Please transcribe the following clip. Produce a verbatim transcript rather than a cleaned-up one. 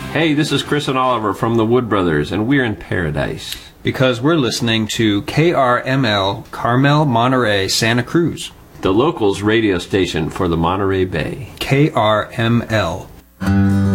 Hey, this is Chris and Oliver from the Wood Brothers, and we're in paradise. Because we're listening to K R M L, Carmel, Monterey, Santa Cruz. The locals radio station for the Monterey Bay. K R M L.